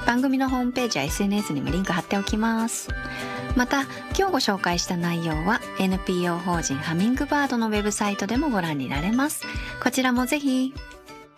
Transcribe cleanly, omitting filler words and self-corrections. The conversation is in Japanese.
番組のホームページや SNS にもリンク貼っておきます。また今日ご紹介した内容は NPO 法人ハミングバードのウェブサイトでもご覧になれます。こちらもぜひ。